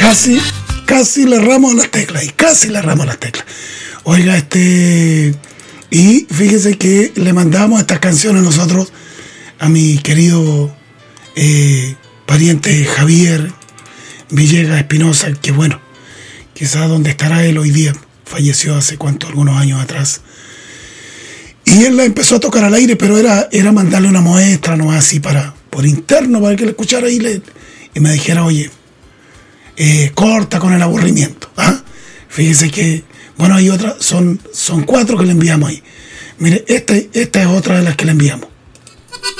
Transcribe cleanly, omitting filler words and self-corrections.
Casi le erramos las teclas, y casi le erramos las teclas. Oiga, y fíjese que le mandamos estas canciones nosotros a mi querido pariente Javier Villegas Espinosa, que bueno, quizás donde estará él hoy día, falleció hace algunos años atrás. Y él la empezó a tocar al aire, pero era mandarle una muestra, no así por interno, para que le escuchara y me dijera, oye, corta con el aburrimiento. ¿Ah? Fíjese que, bueno, hay otras, son 4 que le enviamos ahí. Mire, esta es otra de las que le enviamos.